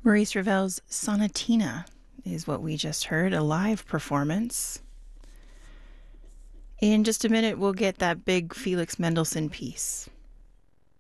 Maurice Ravel's Sonatina is what we just heard, a live performance. In just a minute, we'll get that big Felix Mendelssohn piece.